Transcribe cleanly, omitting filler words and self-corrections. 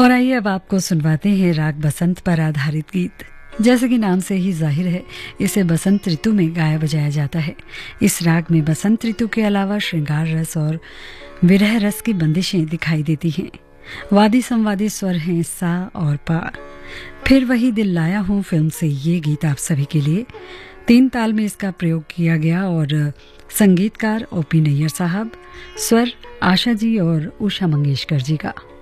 और आइए अब आपको सुनवाते हैं राग बसंत पर आधारित गीत। जैसे कि नाम से ही जाहिर है, इसे बसंत ऋतु में गाया बजाया जाता है। इस राग में बसंत ऋतु के अलावा श्रृंगार रस और विरह रस की बंदिशें दिखाई देती हैं। वादी संवादी स्वर हैं सा और पा। फिर वही दिल लाया हूँ फिल्म से ये गीत आप सभी के लिए। 3 ताल में इसका प्रयोग किया गया और संगीतकार ओपी नैयर साहब, स्वर आशा जी और उषा मंगेशकर जी का।